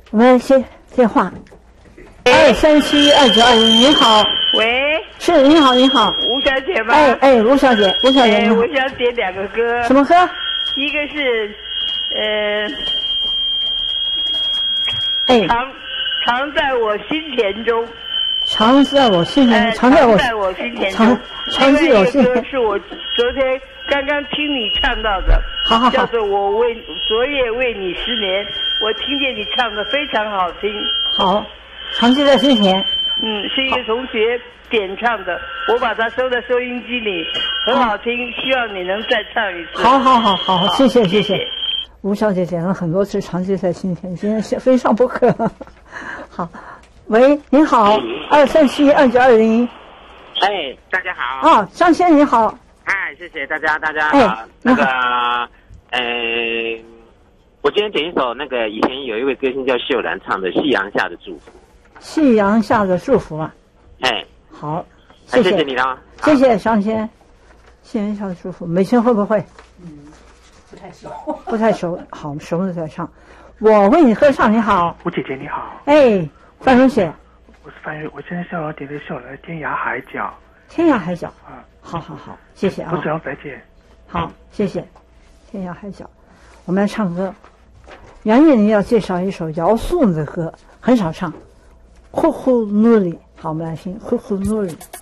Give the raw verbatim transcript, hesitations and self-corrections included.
我们先电话，二三七二九二零，你好， 喂， 是你好，你好， 吴小姐吗？ 哎哎，吴小姐，吴小姐， 哎，我想点两个歌。 什么歌？ 一个是，呃， 哎， 藏藏在我心田中。 藏在我心田， 呃、 藏在我， 藏在我心田中。 藏藏在我心田。 另外一个歌是我昨天刚刚听你唱到的， 好好好， 叫做我为昨夜为你失眠。我听见你唱的非常好听。 好，藏记在心田。 嗯，是一个同学点唱的，我把它收在收音机里，很好听，希望你能再唱一次。 好好好好，好谢谢谢谢谢。吴小姐点了很多次藏记在心田，今天非上不可。好，喂，您好，二三七二九二零。 哎，大家好。 啊，张先生你好。 哎，谢谢大家，大家好。 哎， 那个，呃，我今天点一首那个以前有一位歌星叫秀兰唱的《夕阳下的祝福》。 夕阳下的祝福啊。 哎， 好，谢谢， 谢谢你了， 谢谢张先。夕阳下的祝福，美琴会不会？ 嗯，不太熟， 不太熟，好，熟了再唱。我为你歌唱，你好， 吴姐姐你好。 哎，范荣雪。 我是范瑞，我现在向我点的秀兰《天涯海角》。 天涯海角啊， 好好好，谢谢啊。 不想再见。 好，谢谢。天涯海角，我们来唱歌。杨叶，你要介绍一首姚素的歌，很少唱，《呼呼努里》。好，我们来听《呼呼努里》。